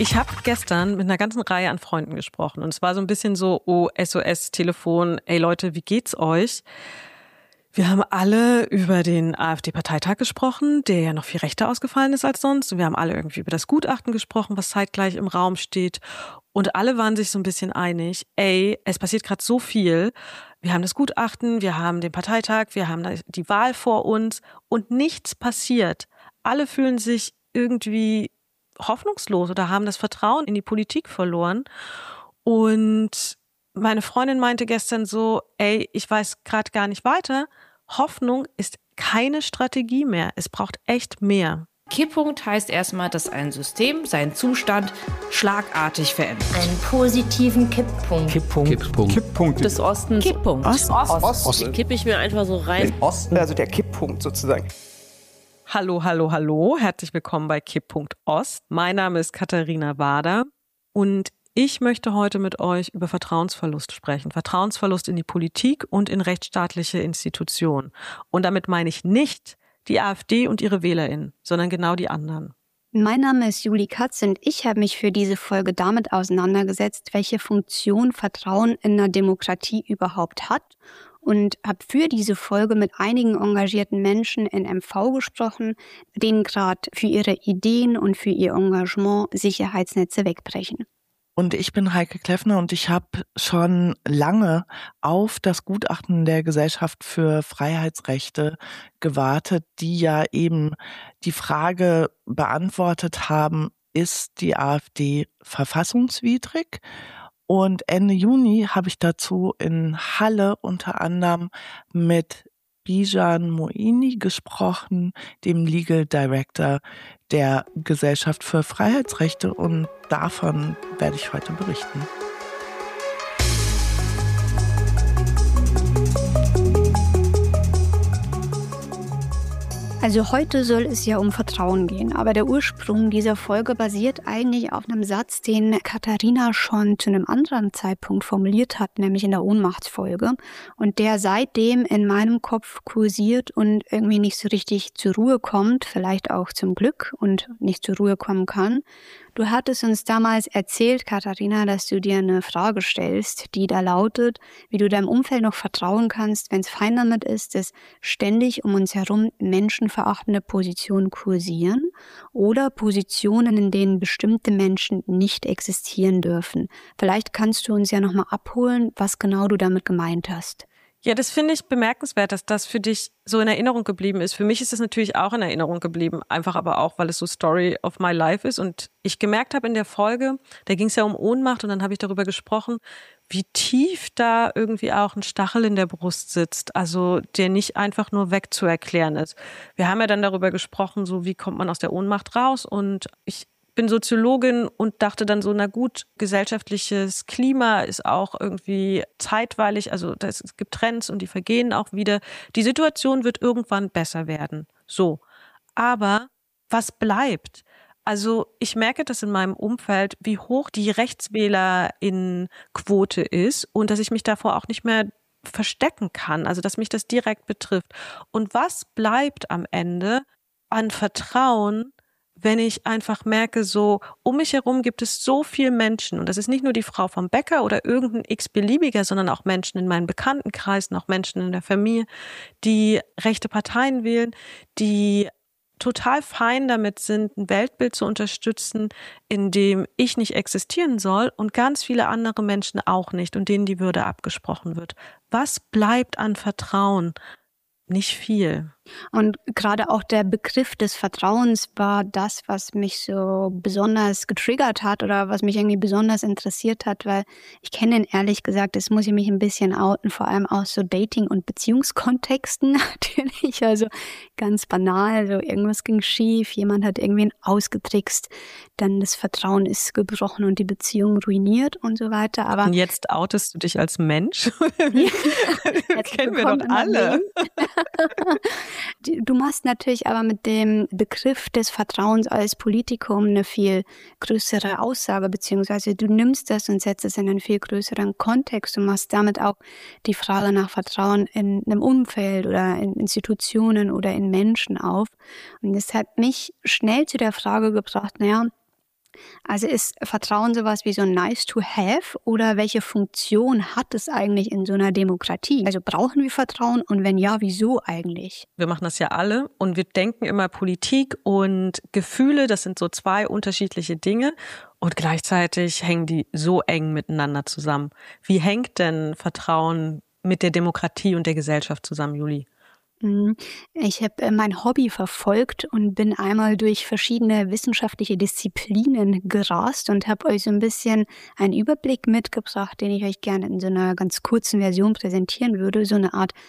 Ich habe gestern mit einer ganzen Reihe an Freunden gesprochen und es war so ein bisschen so, oh, SOS, Telefon, ey Leute, wie geht's euch? Wir haben alle über den AfD-Parteitag gesprochen, der ja noch viel rechter ausgefallen ist als sonst. Und wir haben alle irgendwie über das Gutachten gesprochen, was zeitgleich im Raum steht. Und alle waren sich so ein bisschen einig, ey, es passiert gerade so viel. Wir haben das Gutachten, wir haben den Parteitag, wir haben die Wahl vor uns und nichts passiert. Alle fühlen sich irgendwie hoffnungslos oder haben das Vertrauen in die Politik verloren. Und meine Freundin meinte gestern so, ey, ich weiß gerade gar nicht weiter. Hoffnung ist keine Strategie mehr. Es braucht echt mehr. Kipppunkt heißt erstmal, dass ein System seinen Zustand schlagartig verändert. Einen positiven Kipppunkt. Kipppunkt des Ostens. Kipppunkt. Ost. Kippe ich mir einfach so rein. Osten, also der Kipppunkt sozusagen. Hallo, hallo, hallo. Herzlich willkommen bei Kipppunkt Ost. Mein Name ist Katharina Wader und ich möchte heute mit euch über Vertrauensverlust sprechen. Vertrauensverlust in die Politik und in rechtsstaatliche Institutionen. Und damit meine ich nicht die AfD und ihre WählerInnen, sondern genau die anderen. Mein Name ist Julie Katz und ich habe mich für diese Folge damit auseinandergesetzt, welche Funktion Vertrauen in einer Demokratie überhaupt hat und habe für diese Folge mit einigen engagierten Menschen in MV gesprochen, denen gerade für ihre Ideen und für ihr Engagement Sicherheitsnetze wegbrechen. Und ich bin Heike Kleffner und ich habe schon lange auf das Gutachten der Gesellschaft für Freiheitsrechte gewartet, die ja eben die Frage beantwortet haben, ist die AfD verfassungswidrig? Und Ende Juni habe ich dazu in Halle unter anderem mit Bijan Moini gesprochen, dem Legal Director der Gesellschaft für Freiheitsrechte, und davon werde ich heute berichten. Also heute soll es ja um Vertrauen gehen, aber der Ursprung dieser Folge basiert eigentlich auf einem Satz, den Katharina schon zu einem anderen Zeitpunkt formuliert hat, nämlich in der Ohnmachtsfolge, und der seitdem in meinem Kopf kursiert und irgendwie nicht so richtig zur Ruhe kommt, vielleicht auch zum Glück, und nicht zur Ruhe kommen kann. Du hattest uns damals erzählt, Katharina, dass du dir eine Frage stellst, die da lautet, wie du deinem Umfeld noch vertrauen kannst, wenn es fein damit ist, dass ständig um uns herum menschenverachtende Positionen kursieren oder Positionen, in denen bestimmte Menschen nicht existieren dürfen. Vielleicht kannst du uns ja nochmal abholen, was genau du damit gemeint hast. Ja, das finde ich bemerkenswert, dass das für dich so in Erinnerung geblieben ist. Für mich ist es natürlich auch in Erinnerung geblieben, einfach aber auch, weil es so Story of my life ist. Und ich gemerkt habe in der Folge, da ging es ja um Ohnmacht und dann habe ich darüber gesprochen, wie tief da irgendwie auch ein Stachel in der Brust sitzt, also der nicht einfach nur wegzuerklären ist. Wir haben ja dann darüber gesprochen, so wie kommt man aus der Ohnmacht raus, und ich bin Soziologin und dachte dann so, na gut, gesellschaftliches Klima ist auch irgendwie zeitweilig, also es gibt Trends und die vergehen auch wieder. Die Situation wird irgendwann besser werden. So. Aber was bleibt? Also ich merke das in meinem Umfeld, wie hoch die Rechtswählerinnenquote ist und dass ich mich davor auch nicht mehr verstecken kann, also dass mich das direkt betrifft. Und was bleibt am Ende an Vertrauen, wenn ich einfach merke, so um mich herum gibt es so viele Menschen, und das ist nicht nur die Frau vom Bäcker oder irgendein x-beliebiger, sondern auch Menschen in meinen Bekanntenkreisen, auch Menschen in der Familie, die rechte Parteien wählen, die total fein damit sind, ein Weltbild zu unterstützen, in dem ich nicht existieren soll und ganz viele andere Menschen auch nicht und denen die Würde abgesprochen wird. Was bleibt an Vertrauen? Nicht viel. Und gerade auch der Begriff des Vertrauens war das, was mich so besonders getriggert hat oder was mich irgendwie besonders interessiert hat, weil ich kenne ihn ehrlich gesagt, das muss ich mich ein bisschen outen, vor allem aus so Dating- und Beziehungskontexten natürlich, also ganz banal, so irgendwas ging schief, jemand hat irgendwen ausgetrickst, dann das Vertrauen ist gebrochen und die Beziehung ruiniert und so weiter. Aber und jetzt outest du dich als Mensch? Ja, kennen wir doch alle. Du machst natürlich aber mit dem Begriff des Vertrauens als Politikum eine viel größere Aussage, beziehungsweise du nimmst das und setzt es in einen viel größeren Kontext und machst damit auch die Frage nach Vertrauen in einem Umfeld oder in Institutionen oder in Menschen auf. Und das hat mich schnell zu der Frage gebracht, naja, Also ist Vertrauen sowas wie so ein nice to have oder welche Funktion hat es eigentlich in so einer Demokratie? Also brauchen wir Vertrauen und wenn ja, wieso eigentlich? Wir machen das ja alle und wir denken immer Politik und Gefühle, das sind so zwei unterschiedliche Dinge und gleichzeitig hängen die so eng miteinander zusammen. Wie hängt denn Vertrauen mit der Demokratie und der Gesellschaft zusammen, Juli? Ich habe mein Hobby verfolgt und bin einmal durch verschiedene wissenschaftliche Disziplinen gerast und habe euch so ein bisschen einen Überblick mitgebracht, den ich euch gerne in so einer ganz kurzen Version präsentieren würde, so eine Art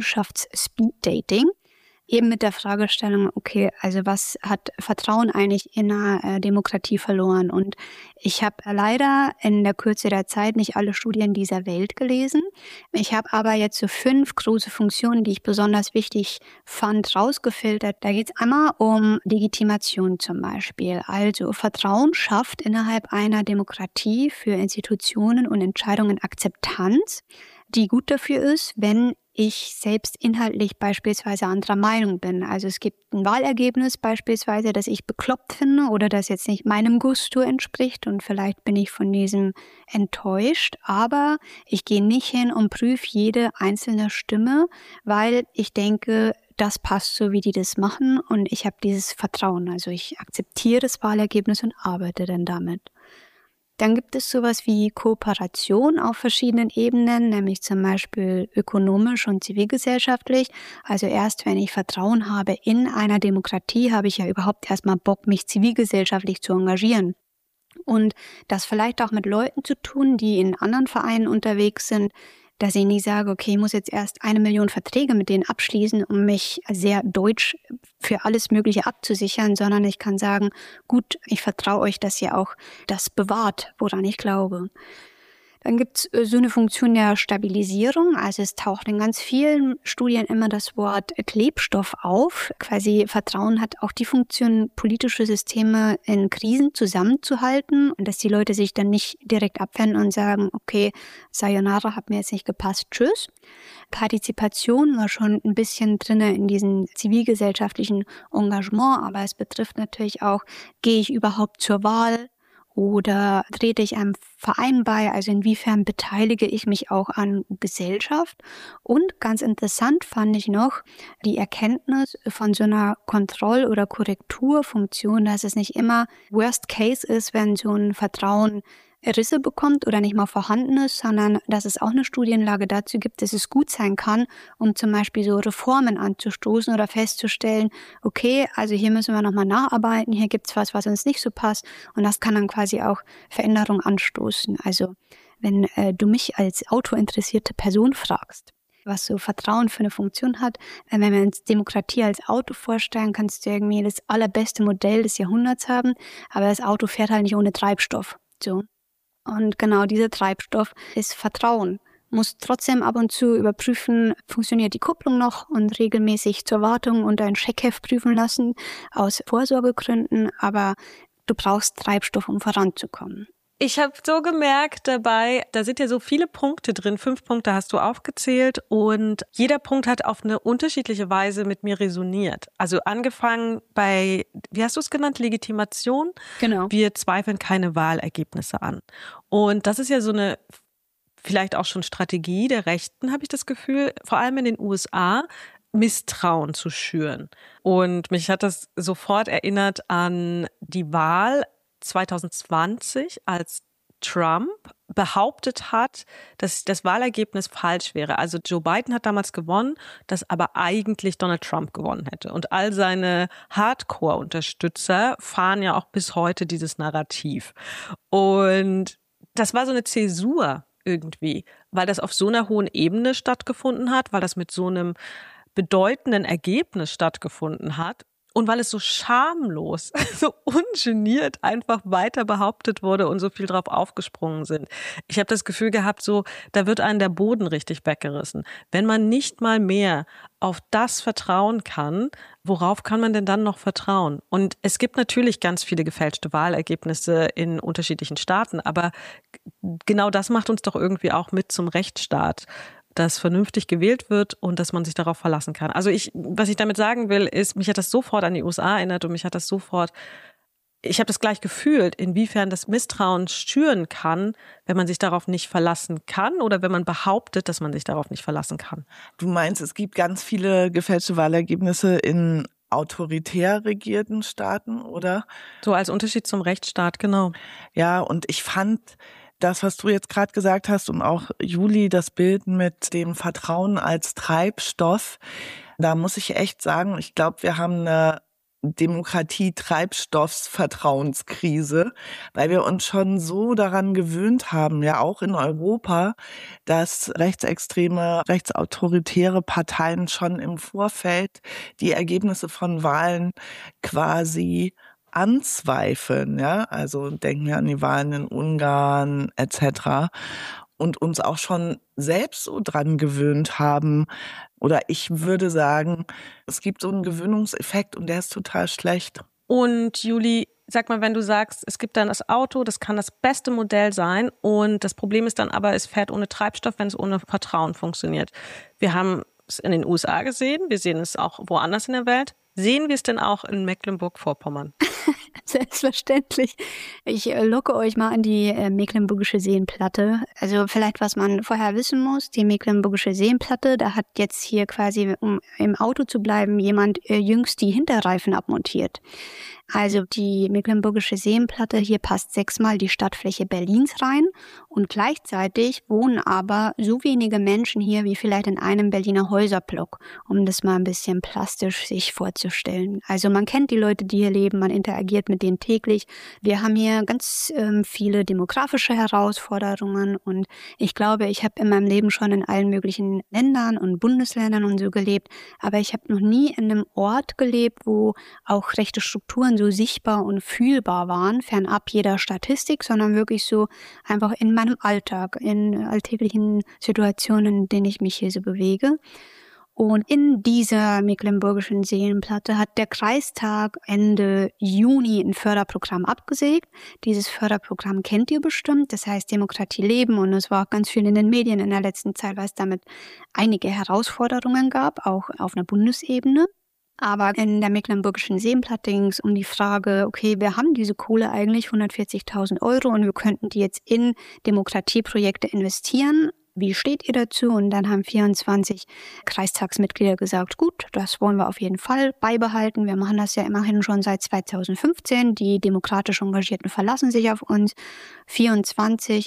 Wissenschafts-Speed-Dating. Eben mit der Fragestellung, okay, also was hat Vertrauen eigentlich in einer Demokratie verloren? Und ich habe leider in der Kürze der Zeit nicht alle Studien dieser Welt gelesen. Ich habe aber jetzt so 5 große Funktionen, die ich besonders wichtig fand, rausgefiltert. Da geht es einmal um Legitimation zum Beispiel. Also Vertrauen schafft innerhalb einer Demokratie für Institutionen und Entscheidungen Akzeptanz, die gut dafür ist, wenn ich selbst inhaltlich beispielsweise anderer Meinung bin. Also es gibt ein Wahlergebnis beispielsweise, das ich bekloppt finde oder das jetzt nicht meinem Gusto entspricht und vielleicht bin ich von diesem enttäuscht, aber ich gehe nicht hin und prüfe jede einzelne Stimme, weil ich denke, das passt so, wie die das machen und ich habe dieses Vertrauen. Also ich akzeptiere das Wahlergebnis und arbeite dann damit. Dann gibt es sowas wie Kooperation auf verschiedenen Ebenen, nämlich zum Beispiel ökonomisch und zivilgesellschaftlich. Also erst wenn ich Vertrauen habe in einer Demokratie, habe ich ja überhaupt erstmal Bock, mich zivilgesellschaftlich zu engagieren. Und das vielleicht auch mit Leuten zu tun, die in anderen Vereinen unterwegs sind, dass ich nicht sage, okay, ich muss jetzt erst 1 Million Verträge mit denen abschließen, um mich sehr deutsch für alles Mögliche abzusichern, sondern ich kann sagen, gut, ich vertraue euch, dass ihr auch das bewahrt, woran ich glaube. Dann gibt es so eine Funktion der Stabilisierung, also es taucht in ganz vielen Studien immer das Wort Klebstoff auf. Quasi Vertrauen hat auch die Funktion, politische Systeme in Krisen zusammenzuhalten und dass die Leute sich dann nicht direkt abwenden und sagen, okay, Sayonara, hat mir jetzt nicht gepasst, tschüss. Partizipation war schon ein bisschen drin in diesem zivilgesellschaftlichen Engagement, aber es betrifft natürlich auch, gehe ich überhaupt zur Wahl? Oder trete ich einem Verein bei, also inwiefern beteilige ich mich auch an Gesellschaft? Und ganz interessant fand ich noch die Erkenntnis von so einer Kontroll- oder Korrekturfunktion, dass es nicht immer Worst Case ist, wenn so ein Vertrauen Risse bekommt oder nicht mal vorhanden ist, sondern dass es auch eine Studienlage dazu gibt, dass es gut sein kann, um zum Beispiel so Reformen anzustoßen oder festzustellen, okay, also hier müssen wir nochmal nacharbeiten, hier gibt's was uns nicht so passt und das kann dann quasi auch Veränderung anstoßen. Also wenn du mich als autointeressierte Person fragst, was so Vertrauen für eine Funktion hat, wenn wir uns Demokratie als Auto vorstellen, kannst du irgendwie das allerbeste Modell des Jahrhunderts haben, aber das Auto fährt halt nicht ohne Treibstoff. So. Und genau dieser Treibstoff ist Vertrauen. Muss trotzdem ab und zu überprüfen, funktioniert die Kupplung noch und regelmäßig zur Wartung und ein Scheckheft prüfen lassen aus Vorsorgegründen, aber du brauchst Treibstoff, um voranzukommen. Ich habe so gemerkt dabei, da sind ja so viele Punkte drin, 5 Punkte hast du aufgezählt und jeder Punkt hat auf eine unterschiedliche Weise mit mir resoniert. Also angefangen bei, wie hast du es genannt, Legitimation? Genau. Wir zweifeln keine Wahlergebnisse an. Und das ist ja so eine vielleicht auch schon Strategie der Rechten, habe ich das Gefühl, vor allem in den USA, Misstrauen zu schüren. Und mich hat das sofort erinnert an die Wahl 2020, als Trump behauptet hat, dass das Wahlergebnis falsch wäre. Also Joe Biden hat damals gewonnen, dass aber eigentlich Donald Trump gewonnen hätte. Und all seine Hardcore-Unterstützer fahren ja auch bis heute dieses Narrativ. Und das war so eine Zäsur irgendwie, weil das auf so einer hohen Ebene stattgefunden hat, weil das mit so einem bedeutenden Ergebnis stattgefunden hat. Und weil es so schamlos, so ungeniert einfach weiter behauptet wurde und so viel drauf aufgesprungen sind. Ich habe das Gefühl gehabt, so, da wird einem der Boden richtig weggerissen. Wenn man nicht mal mehr auf das vertrauen kann, worauf kann man denn dann noch vertrauen? Und es gibt natürlich ganz viele gefälschte Wahlergebnisse in unterschiedlichen Staaten, aber genau das macht uns doch irgendwie auch mit zum Rechtsstaat, dass vernünftig gewählt wird und dass man sich darauf verlassen kann. Also was ich damit sagen will, ist, mich hat das sofort an die USA erinnert und mich hat das sofort ich habe das gleich gefühlt, inwiefern das Misstrauen schüren kann, wenn man sich darauf nicht verlassen kann oder wenn man behauptet, dass man sich darauf nicht verlassen kann. Du meinst, es gibt ganz viele gefälschte Wahlergebnisse in autoritär regierten Staaten, oder? So als Unterschied zum Rechtsstaat, genau. Ja, und ich fand das, was du jetzt gerade gesagt hast und auch Juli, das Bild mit dem Vertrauen als Treibstoff, da muss ich echt sagen, ich glaube, wir haben eine Demokratie-Treibstoffsvertrauenskrise, weil wir uns schon so daran gewöhnt haben, ja auch in Europa, dass rechtsextreme, rechtsautoritäre Parteien schon im Vorfeld die Ergebnisse von Wahlen quasi anzweifeln, ja, also denken wir an die Wahlen in Ungarn etc. und uns auch schon selbst so dran gewöhnt haben. Oder ich würde sagen, es gibt so einen Gewöhnungseffekt und der ist total schlecht. Und Juli, sag mal, wenn du sagst, es gibt dann das Auto, das kann das beste Modell sein und das Problem ist dann aber, es fährt ohne Treibstoff, wenn es ohne Vertrauen funktioniert. Wir haben es in den USA gesehen, wir sehen es auch woanders in der Welt. Sehen wir es denn auch in Mecklenburg-Vorpommern? Selbstverständlich. Ich locke euch mal an die Mecklenburgische Seenplatte. Also vielleicht, was man vorher wissen muss, die Mecklenburgische Seenplatte, da hat jetzt hier quasi, um im Auto zu bleiben, jemand jüngst die Hinterreifen abmontiert. Also die Mecklenburgische Seenplatte, hier passt 6-mal die Stadtfläche Berlins rein und gleichzeitig wohnen aber so wenige Menschen hier wie vielleicht in einem Berliner Häuserblock, um das mal ein bisschen plastisch sich vorzustellen. Also man kennt die Leute, die hier leben, man interagiert mit denen täglich. Wir haben hier ganz viele demografische Herausforderungen und ich glaube, ich habe in meinem Leben schon in allen möglichen Ländern und Bundesländern und so gelebt, aber ich habe noch nie in einem Ort gelebt, wo auch rechte Strukturen so sichtbar und fühlbar waren, fernab jeder Statistik, sondern wirklich so einfach in meinem Alltag, in alltäglichen Situationen, in denen ich mich hier so bewege. Und in dieser Mecklenburgischen Seenplatte hat der Kreistag Ende Juni ein Förderprogramm abgesägt. Dieses Förderprogramm kennt ihr bestimmt, das heißt Demokratie leben und es war auch ganz viel in den Medien in der letzten Zeit, weil es damit einige Herausforderungen gab, auch auf einer Bundesebene. Aber in der Mecklenburgischen Seenplatte ging es um die Frage, okay, wir haben diese Kohle eigentlich, 140.000 € und wir könnten die jetzt in Demokratieprojekte investieren. Wie steht ihr dazu? Und dann haben 24 Kreistagsmitglieder gesagt, gut, das wollen wir auf jeden Fall beibehalten. Wir machen das ja immerhin schon seit 2015. Die demokratisch Engagierten verlassen sich auf uns. 24